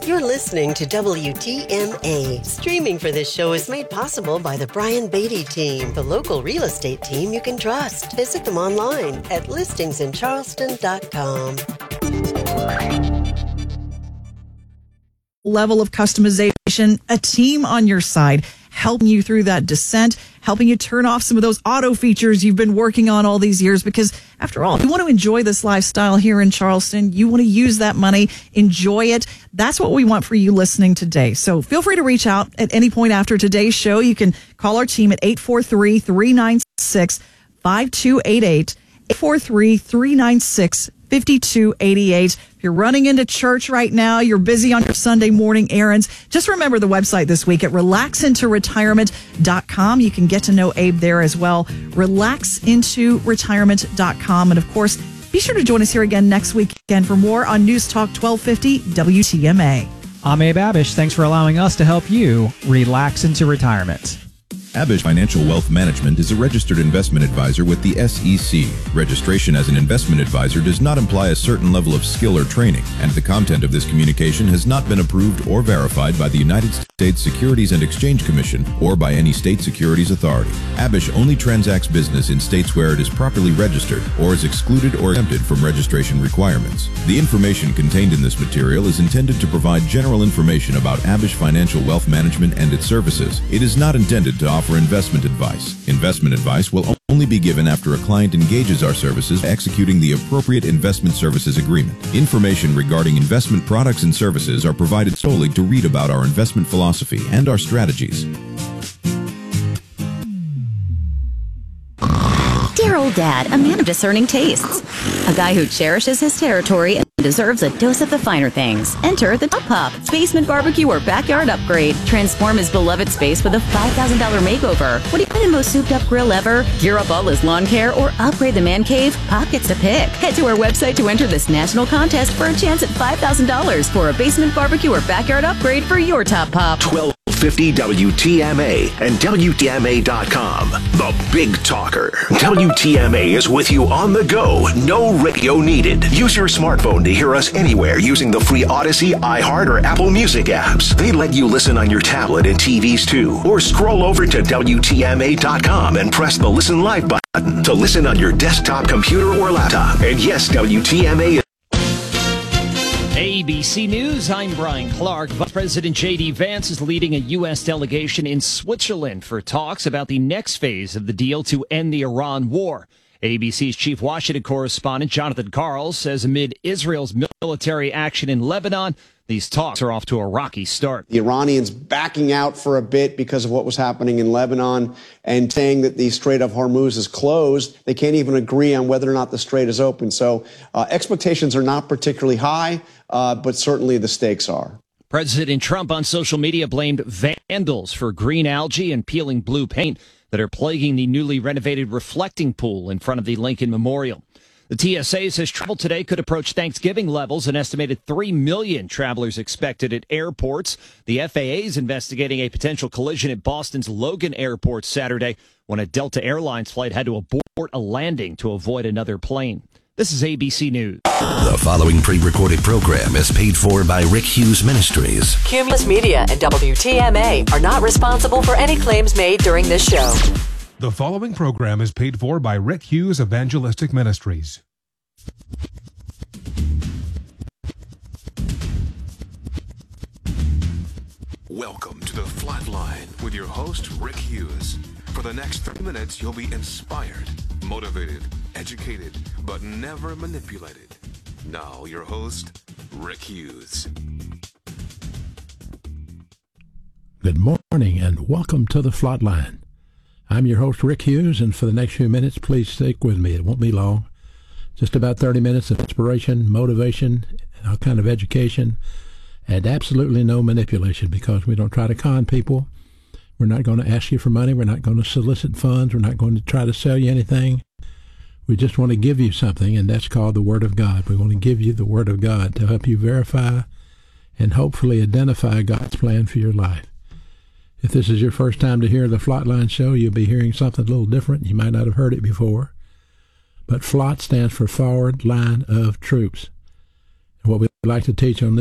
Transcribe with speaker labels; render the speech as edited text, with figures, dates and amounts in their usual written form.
Speaker 1: You're listening to WTMA. Streaming for this show is made possible by the Brian Beatty team, the local real estate team you can trust. Visit them online at listingsincharleston.com.
Speaker 2: Level of customization, a team on your side, helping you through that descent, helping you turn off some of those auto features you've been working on all these years, because after all, you want to enjoy this lifestyle here in Charleston. You want to use that money, enjoy it. That's what we want for you listening today. So feel free to reach out at any point after today's show. You can call our team at 843-396-5288, 843-396-5288. If you're running into church right now, you're busy on your Sunday morning errands, just remember the website this week at relaxintoretirement.com. You can get to know Abe there as well, relaxintoretirement.com. And of course, be sure to join us here again next weekend for more on News Talk 1250 WTMA.
Speaker 3: I'm Abe Abish. Thanks for allowing us to help you relax into retirement.
Speaker 4: Abish Financial Wealth Management is a registered investment advisor with the SEC. Registration as an investment advisor does not imply a certain level of skill or training, and the content of this communication has not been approved or verified by the United States Securities and Exchange Commission or by any state securities authority. Abish only transacts business in states where it is properly registered or is excluded or exempted from registration requirements. The information contained in this material is intended to provide general information about Abish Financial Wealth Management and its services. It is not intended to offer investment advice. Investment advice will only be given after a client engages our services executing the appropriate investment services agreement. Information regarding investment products and services are provided solely to read about our investment philosophy and our strategies.
Speaker 5: Dear old dad, a man of discerning tastes. A guy who cherishes his territory and deserves a dose of the finer things. Enter the Top Pop basement barbecue or backyard upgrade. Transform his beloved space with a $5,000 makeover. What do you put in most souped up grill ever? Gear up all his lawn care or upgrade the man cave? Pop gets to pick. Head to our website to enter this national contest for a chance at $5,000 for a basement barbecue or backyard upgrade for your Top Pop.
Speaker 6: 1250 WTMA and WTMA.com. The Big Talker. WTMA is with you on the go. No radio needed. Use your smartphone to hear us anywhere using the free Odyssey, iHeart, or Apple Music apps. They let you listen on your tablet and TVs too. Or scroll over to WTMA.com and press the Listen Live button to listen on your desktop computer or laptop. And yes, WTMA is
Speaker 7: ABC News, I'm Brian Clark. Vice President J.D. Vance is leading a U.S. delegation in Switzerland for talks about the next phase of the deal to end the Iran war. ABC's chief Washington correspondent Jonathan Karl says amid Israel's military action in Lebanon, these talks are off to a rocky start.
Speaker 8: The Iranians backing out for a bit because of what was happening in Lebanon and saying that the Strait of Hormuz is closed. They can't even agree on whether or not the strait is open. So expectations are not particularly high, but certainly the stakes are.
Speaker 7: President Trump on social media blamed vandals for green algae and peeling blue paint that are plaguing the newly renovated reflecting pool in front of the Lincoln Memorial. The TSA says travel today could approach Thanksgiving levels, an estimated 3 million travelers expected at airports. The FAA is investigating a potential collision at Boston's Logan Airport Saturday when a Delta Airlines flight had to abort a landing to avoid another plane. This is ABC News.
Speaker 6: The following pre-recorded program is paid for by Rick Hughes Ministries.
Speaker 9: Cumulus Media and WTMA are not responsible for any claims made during this show.
Speaker 10: The following program is paid for by Rick Hughes Evangelistic Ministries.
Speaker 6: Welcome to the Flatline with your host, Rick Hughes. For the next 30 minutes, you'll be inspired, motivated, educated, but never manipulated. Now, your host, Rick Hughes.
Speaker 11: Good morning and welcome to the Flatline. I'm your host, Rick Hughes, and for the next few minutes, please stick with me. It won't be long. Just about 30 minutes of inspiration, motivation, all kind of education, and absolutely no manipulation, because we don't try to con people. We're not going to ask you for money. We're not going to solicit funds. We're not going to try to sell you anything. We just want to give you something, and that's called the Word of God. We want to give you the Word of God to help you verify and hopefully identify God's plan for your life. If this is your first time to hear the Flatline show, you'll be hearing something a little different. You might not have heard it before. But FLOT stands for Forward Line of Troops. And what we like to teach on